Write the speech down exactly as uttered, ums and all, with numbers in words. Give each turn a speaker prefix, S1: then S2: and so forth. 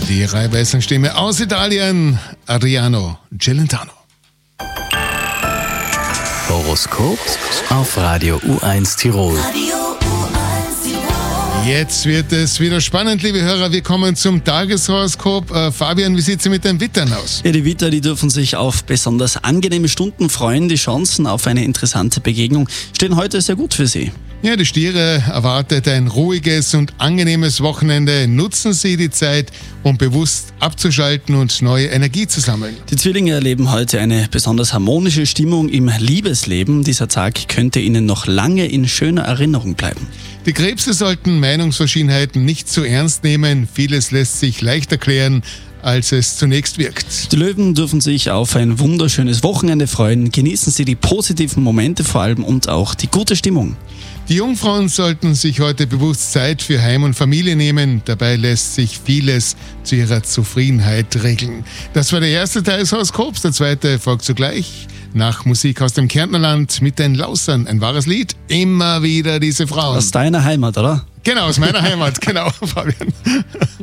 S1: die Rheinbeißen-Stimme aus Italien, Adriano Celentano.
S2: Horoskop auf Radio U eins Tirol.
S1: Jetzt wird es wieder spannend, liebe Hörer. Wir kommen zum Tageshoroskop. Äh, Fabian, wie sieht es mit den Wittern aus?
S3: Ja, die Widder, die dürfen sich auf besonders angenehme Stunden freuen. Die Chancen auf eine interessante Begegnung stehen heute sehr gut für Sie.
S1: Ja, die Stiere erwartet ein ruhiges und angenehmes Wochenende. Nutzen Sie die Zeit, um bewusst abzuschalten und neue Energie zu sammeln.
S3: Die Zwillinge erleben heute eine besonders harmonische Stimmung im Liebesleben. Dieser Tag könnte Ihnen noch lange in schöner Erinnerung bleiben.
S1: Die Krebse sollten Meinungsverschiedenheiten nicht zu ernst nehmen. Vieles lässt sich leicht erklären, als es zunächst wirkt.
S3: Die Löwen dürfen sich auf ein wunderschönes Wochenende freuen. Genießen Sie die positiven Momente vor allem und auch die gute Stimmung.
S1: Die Jungfrauen sollten sich heute bewusst Zeit für Heim und Familie nehmen. Dabei lässt sich vieles zu ihrer Zufriedenheit regeln. Das war der erste Teil des Horoskops. Der zweite folgt sogleich nach Musik aus dem Kärntnerland mit den Lausern. Ein wahres Lied. Immer wieder diese Frauen.
S3: Aus deiner Heimat, oder?
S1: Genau, aus meiner Heimat. Genau, Fabian.